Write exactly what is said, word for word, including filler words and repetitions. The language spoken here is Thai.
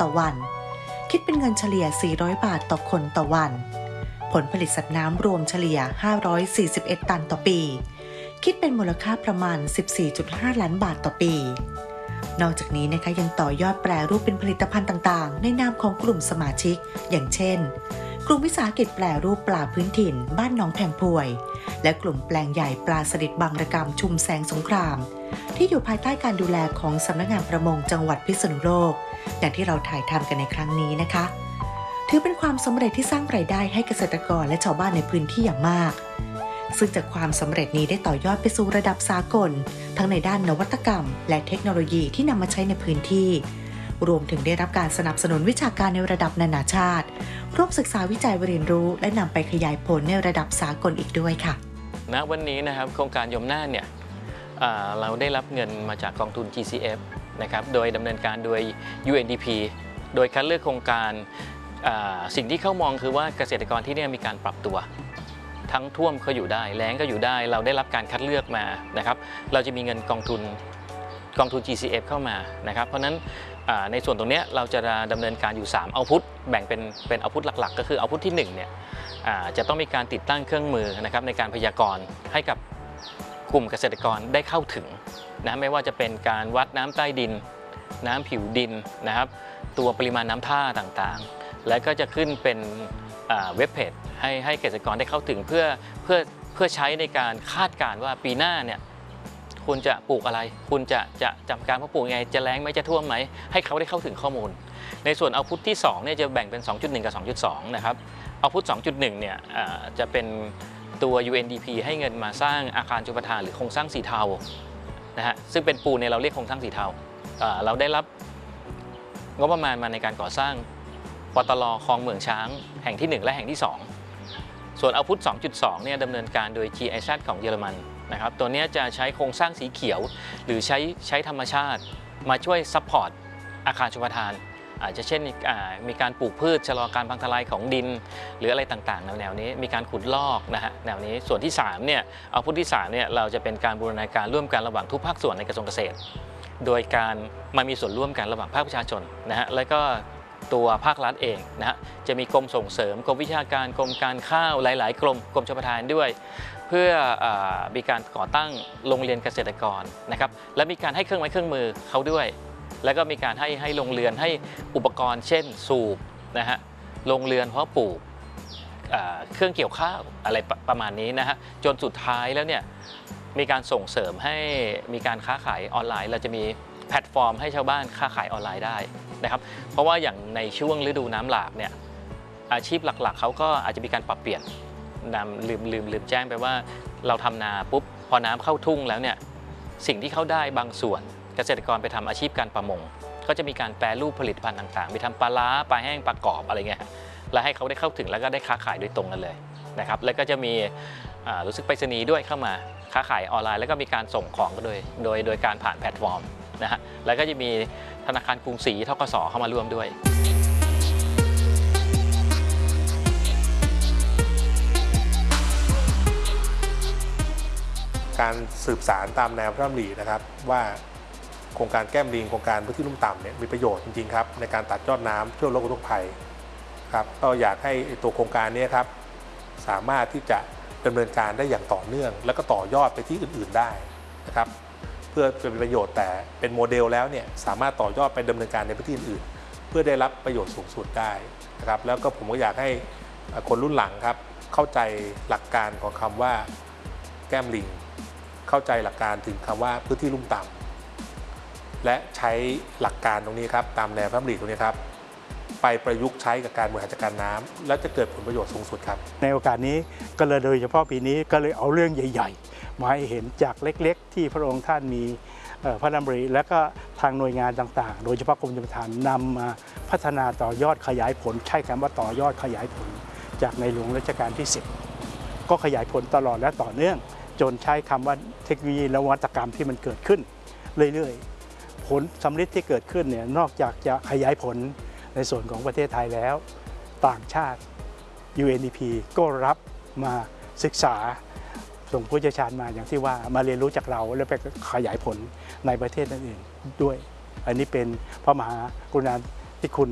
ต่อวันคิดเป็นเงินเฉลี่ยสี่ร้อยบาทต่อคนต่อวันผลผลิตสัตว์น้ำรวมเฉลี่ยห้าร้อยสี่สิบเอ็ดตันต่อปีคิดเป็นมูลค่าประมาณ สิบสี่จุดห้า ล้านบาทต่อปีนอกจากนี้นะคะยังต่อยอดแปรรูปเป็นผลิตภัณฑ์ต่างๆในนามของกลุ่มสมาชิกอย่างเช่นกลุ่มวิสาหกิจแปรรูปปลาพื้นถิ่นบ้านหนองแพงพวยและกลุ่มแปลงใหญ่ปลาสลิดบางระกำชุมแสงสงครามที่อยู่ภายใต้การดูแลของสำนักงานประมงจังหวัดพิษณุโลกอย่างที่เราถ่ายทำกันในครั้งนี้นะคะถือเป็นความสำเร็จที่สร้างรายได้ให้เกษตรกรและชาวบ้านในพื้นที่อย่างมากซึ่งจากความสำเร็จนี้ได้ต่อยอดไปสู่ระดับสากลทั้งในด้านนวัตกรรมและเทคโนโลยีที่นำมาใช้ในพื้นที่รวมถึงได้รับการสนับสนุนวิชาการในระดับนานาชาติร่วมศึกษาวิจัยเรียนรู้และนำไปขยายผลในระดับสากลอีกด้วยค่ะณวันนี้นะครับโครงการยมน่านเนี่ยเราได้รับเงินมาจากกองทุน จี ซี เอฟ นะครับโดยดำเนินการโดย ยู เอ็น ดี พี โดยคัดเลือกโครงการสิ่งที่เขามองคือว่าเกษตรกรที่นี่มีการปรับตัวทั้งท่วมก็อยู่ได้แล้งก็อยู่ได้เราได้รับการคัดเลือกมานะครับเราจะมีเงินกองทุนกองทุน จี ซี เอฟ เข้ามานะครับเพราะนั้นในส่วนตรงนี้เราจะดำเนินการอยู่สามเอาพุทแบ่งเป็นเป็นเอาพุทหลักๆก็คือเอาพุทที่หนึ่งเนี่ยจะต้องมีการติดตั้งเครื่องมือนะครับในการพยากรณ์ให้กับกลุ่มเกษตรกรได้เข้าถึงนะไม่ว่าจะเป็นการวัดน้ำใต้ดินน้ำผิวดินนะครับตัวปริมาณน้ำท่าต่างๆและก็จะขึ้นเป็นเว็บเพจให้ให้เกษตรกรได้เข้าถึงเพื่อเพื่อเพื่อใช้ในการคาดการณ์ว่าปีหน้าเนี่ยคุณจะปลูกอะไรคุณจะจะจำการเพาะปลูกยังไงจะแล้งไหมจะท่วมไหมให้เขาได้เข้าถึงข้อมูลในส่วนเอาพุทที่สองเนี่ยจะแบ่งเป็น สองจุดหนึ่ง กับ สองจุดสอง นะครับเอาพุท สองจุดหนึ่ง เนี่ยจะเป็นตัว ยู เอ็น ดี พี ให้เงินมาสร้างอาคารชลประทานหรือโครงสร้างสีเทานะฮะซึ่งเป็นปูนเนี่ยเราเรียกโครงสร้างสีเทาเราได้รับงบประมาณมาในการก่อสร้างปตล.คลองเมืองช้างแห่งที่หนึ่งและแห่งที่สองส่วนเอาพุท สองจุดสอง เนี่ยดำเนินการโดย จี ไอ แซด ของเยอรมันนะครับตัวนี้จะใช้โครงสร้างสีเขียวหรือใช้ใช้ธรรมชาติมาช่วยซัพพอร์ตอาคารชลประทานอาจจะเช่นมีการปลูกพืชชะลอการพังทลายของดินหรืออะไรต่างๆแนวๆนี้มีการขุดลอกนะฮะแนวนี้ส่วนที่สามเนี่ยเอาพุทที่สามเนี่ยเราจะเป็นการบูรณาการร่วมกันระหว่างทุกภาคส่วนในกระทรวงเกษตรโดยการมามีส่วนร่วมกันระหว่างภาคประชาชนนะฮะแล้วก็ตัวภาครัฐเองนะฮะจะมีกรมส่งเสริมกรมวิชาการกรมการข้าวหลายๆกรมกรมชลประทานด้วยเพื่อมีการก่อตั้งโรงเรียนเกษตรกรนะครับและมีการให้เครื่องไม้เครื่องมือเขาด้วยแล้วก็มีการให้ให้โรงเรือนให้อุปกรณ์เช่นสูบนะฮะโรงเรือนเพาะปลูกเครื่องเกี่ยวข้าวอะไรประมาณนี้นะฮะจนสุดท้ายแล้วเนี่ยมีการส่งเสริมให้มีการค้าขายออนไลน์เราจะมีแพลตฟอร์มให้ชาวบ้านค้าขายออนไลน์ได้นะครับเพราะว่าอย่างในช่วงฤดูน้ำหลากเนี่ยอาชีพหลักๆเขาก็อาจจะมีการปรับเปลี่ยนนำลืมลืมลืมแจ้งไปว่าเราทำนาปุ๊บพอน้ำเข้าทุ่งแล้วเนี่ยสิ่งที่เขาได้บางส่วนเกษตรกรไปทำอาชีพการประมงก็จะมีการแปรรูปผลิตภัณฑ์ต่างๆมีทำปลาล้าปลาแห้งปลากรอบอะไรเงี้ยแล้วให้เขาได้เข้าถึงแล้วก็ได้ค้าขายโดยตรงกันเลยนะครับแล้วก็จะมีรู้สึกไปรษณีย์ด้วยเข้ามาค้าขายออนไลน์แล้วก็มีการส่งของก็โดยโดยโดยการผ่านแพลตฟอร์มนะฮะแล้วก็จะมีธนาคารกรุงศรีธกส.เข้ามาร่วมด้วยการสืบสารตามแนวพระราชดำรินะครับว่าโครงการแก้มลิงโครงการพื้นที่ลุ่มต่ำเนี่ยมีประโยชน์จริงๆครับในการตัดยอดน้ำช่วยลดอุทกภัยครับก็อยากให้ตัวโครงการนี้ครับสามารถที่จะดำเนินการได้อย่างต่อเนื่องแล้วก็ต่อยอดไปที่อื่นๆได้นะครับเพื่อเป็นประโยชน์แต่เป็นโมเดลแล้วเนี่ยสามารถต่อยอดไปดำเนินการในพื้นที่อื่นๆเพื่อได้รับประโยชน์สูงสุดได้นะครับแล้วก็ผมก็อยากให้คนรุ่นหลังครับเข้าใจหลักการของคำว่าแก้มลิงเข้าใจหลักการถึงคำว่าพื้นที่ลุ่มต่ำและใช้หลักการตรงนี้ครับตามแนวพระราชดำริตรงนี้ครับไปประยุกต์ใช้กับการบริหารจัดการน้ำแล้วจะเกิดผลประโยชน์สูงสุดครับในโอกาสนี้ก็เลยโดยเฉพาะปีนี้ก็เลยเอาเรื่องใหญ่ๆมาให้เห็นจากเล็กๆที่พระองค์ท่านมีพระดำริและก็ทางหน่วยงานต่างๆโดยเฉพาะกรมชลประทานนำมาพัฒนาต่อยอดขยายผลใช้คำว่าต่อยอดขยายผลจากในหลวงรัชกาลที่สิบก็ขยายผลตลอดและต่อเนื่องจนใช้คำว่าเทคโนโลยีและนวัตกรรมที่มันเกิดขึ้นเรื่อยๆผลสำเร็จที่เกิดขึ้นเนี่ยนอกจากจะขยายผลในส่วนของประเทศไทยแล้วต่างชาติ ยู เอ็น ดี พี ก็รับมาศึกษาส่งผู้เชี่ยวชาญมาอย่างที่ว่ามาเรียนรู้จากเราแล้วไปขยายผลในประเทศอื่นๆด้วยอันนี้เป็นพระมหากรุณาธิคุณ